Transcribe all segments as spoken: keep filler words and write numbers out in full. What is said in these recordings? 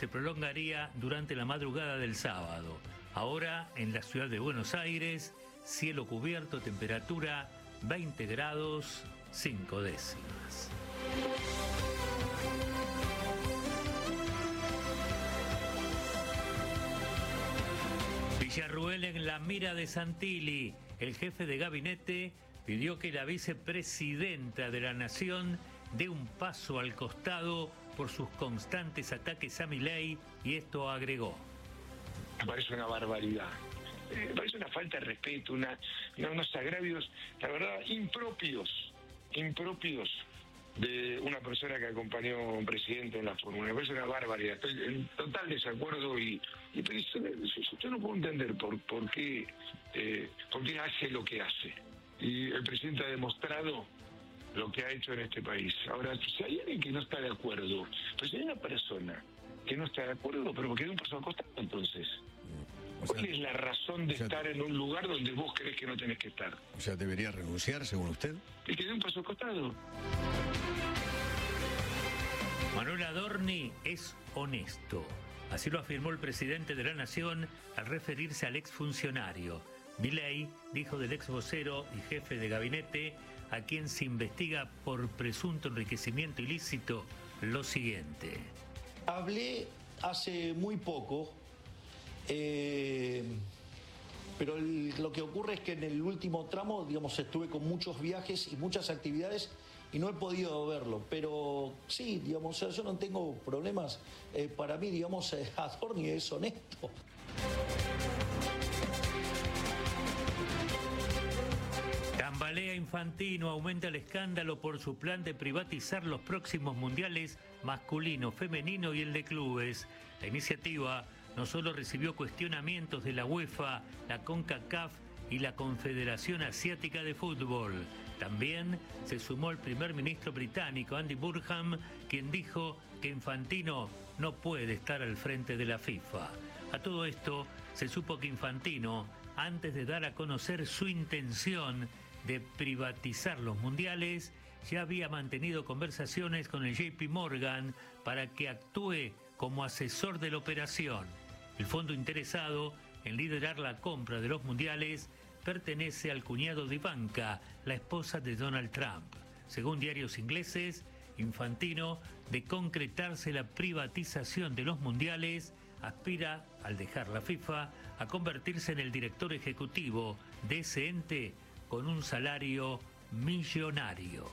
se prolongaría durante la madrugada del sábado. Ahora, en la ciudad de Buenos Aires, cielo cubierto, temperatura veinte grados cinco décimas. Villarruel en la mira de Santilli. El jefe de gabinete pidió que la vicepresidenta de la Nación dé un paso al costado por sus constantes ataques a Milei, y esto agregó: me parece una barbaridad, eh, me parece una falta de respeto, una, una, unos agravios, la verdad, impropios, impropios de una persona que acompañó a un presidente en la fórmula. Me parece una barbaridad, estoy en total desacuerdo y, y pero yo, yo no puedo entender por, por, qué, eh, por qué hace lo que hace. Y el presidente ha demostrado lo que ha hecho en este país. Ahora, si hay alguien que no está de acuerdo, pues si hay una persona que no está de acuerdo, pero que dé un paso al costado, entonces. O sea, ¿cuál es la razón de o sea, estar en un lugar donde vos crees que no tenés que estar? O sea, ¿debería renunciar, según usted? Y que dé un paso al costado. Manuel Adorni es honesto. Así lo afirmó el presidente de la Nación al referirse al exfuncionario. Milei dijo del ex vocero y jefe de gabinete, a quien se investiga por presunto enriquecimiento ilícito, lo siguiente: hablé hace muy poco, eh, pero el, lo que ocurre es que en el último tramo, digamos, estuve con muchos viajes y muchas actividades y no he podido verlo, pero sí, digamos, yo no tengo problemas. Eh, para mí, digamos, eh, Adorni es honesto. Tambalea Infantino, aumenta el escándalo por su plan de privatizar los próximos mundiales masculino, femenino y el de clubes. La iniciativa no solo recibió cuestionamientos de la UEFA, la CONCACAF y la Confederación Asiática de Fútbol. También se sumó el primer ministro británico, Andy Burnham, quien dijo que Infantino no puede estar al frente de la FIFA. A todo esto, se supo que Infantino, antes de dar a conocer su intención de privatizar los mundiales, ya había mantenido conversaciones con el J P Morgan para que actúe como asesor de la operación. El fondo interesado en liderar la compra de los mundiales pertenece al cuñado de Ivanka, la esposa de Donald Trump. Según diarios ingleses, Infantino, de concretarse la privatización de los mundiales, aspira, al dejar la FIFA, a convertirse en el director ejecutivo de ese ente con un salario millonario.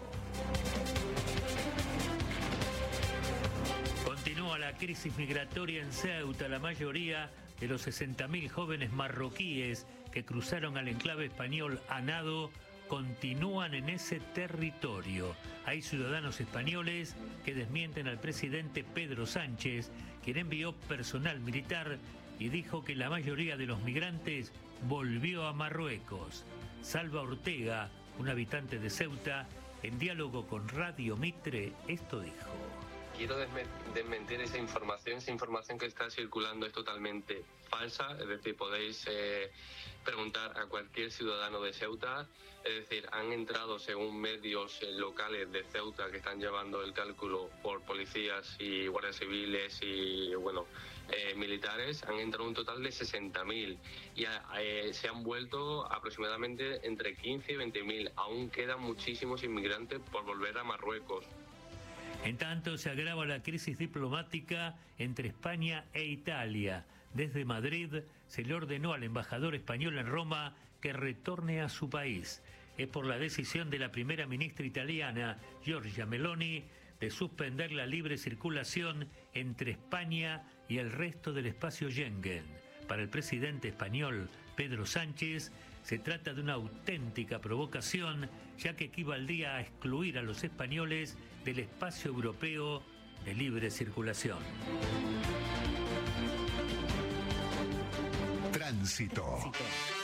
Continúa la crisis migratoria en Ceuta. La mayoría de los sesenta mil jóvenes marroquíes que cruzaron al enclave español a nado continúan en ese territorio. Hay ciudadanos españoles que desmienten al presidente Pedro Sánchez, quien envió personal militar y dijo que la mayoría de los migrantes volvió a Marruecos. Salva Ortega, un habitante de Ceuta, en diálogo con Radio Mitre, esto dijo: quiero desmentir esa información. Esa información que está circulando es totalmente falsa. Es decir, podéis eh, preguntar a cualquier ciudadano de Ceuta. Es decir, han entrado, según medios eh, locales de Ceuta que están llevando el cálculo por policías y guardias civiles y, bueno, eh, militares, han entrado un total de sesenta mil y eh, se han vuelto aproximadamente entre quince y veinte mil. Aún quedan muchísimos inmigrantes por volver a Marruecos. En tanto, se agrava la crisis diplomática entre España e Italia. Desde Madrid se le ordenó al embajador español en Roma que retorne a su país. Es por la decisión de la primera ministra italiana, Giorgia Meloni, de suspender la libre circulación entre España y el resto del espacio Schengen. Para el presidente español, Pedro Sánchez, se trata de una auténtica provocación, ya que equivaldría a excluir a los españoles del espacio europeo de libre circulación. Tránsito.